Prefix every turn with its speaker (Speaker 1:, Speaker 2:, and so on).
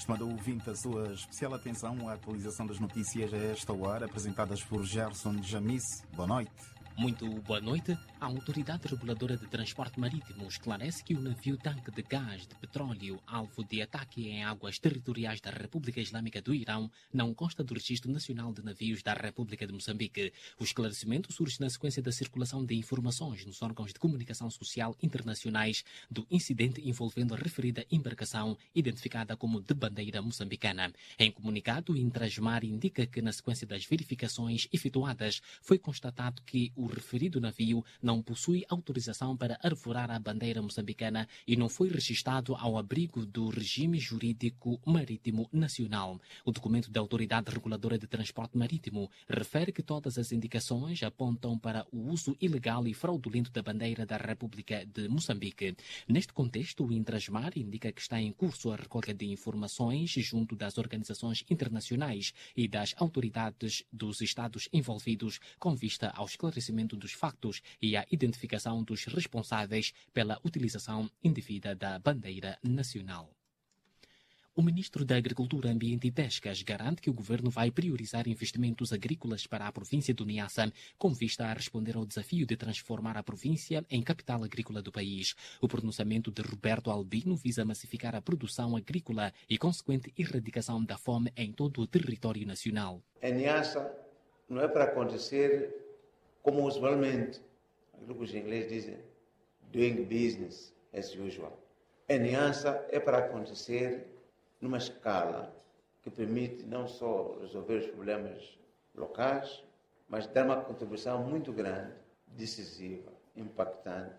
Speaker 1: Estimado ouvinte, a sua especial atenção à atualização das notícias a esta hora, apresentadas por Gerson Jamis. Boa noite.
Speaker 2: Muito boa noite. A Autoridade Reguladora de Transporte Marítimo esclarece que o navio tanque de gás de petróleo, alvo de ataque em águas territoriais da República Islâmica do Irão, não consta do Registro Nacional de Navios da República de Moçambique. O esclarecimento surge na sequência da circulação de informações nos órgãos de comunicação social internacionais do incidente envolvendo a referida embarcação, identificada como de bandeira moçambicana. Em comunicado, o Intrasmar indica que, na sequência das verificações efetuadas, foi constatado que o referido navio não possui autorização para arvorar a bandeira moçambicana e não foi registado ao abrigo do regime jurídico marítimo nacional. O documento da Autoridade Reguladora de Transporte Marítimo refere que todas as indicações apontam para o uso ilegal e fraudulento da bandeira da República de Moçambique. Neste contexto, o Intrasmar indica que está em curso a recolha de informações junto das organizações internacionais e das autoridades dos Estados envolvidos com vista ao esclarecimento dos factos e à identificação dos responsáveis pela utilização indevida da bandeira nacional. O ministro da Agricultura, Ambiente e Pescas garante que o governo vai priorizar investimentos agrícolas para a província do Niassa, com vista a responder ao desafio de transformar a província em capital agrícola do país. O pronunciamento de Roberto Albino visa massificar a produção agrícola e consequente erradicação da fome em todo o território nacional.
Speaker 3: Em Niassa não é para acontecer como usualmente, aquilo que os ingleses dizem, doing business as usual. Em Niassa é para acontecer numa escala que permite não só resolver os problemas locais, mas dar uma contribuição muito grande, decisiva, impactante